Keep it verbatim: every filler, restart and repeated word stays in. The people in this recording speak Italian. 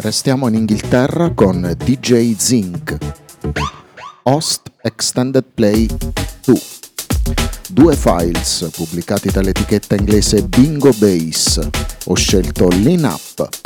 Restiamo in Inghilterra con D J Zinc, Host Extended Play due, due files pubblicati dall'etichetta inglese Bingo Bass. Ho scelto Lean Up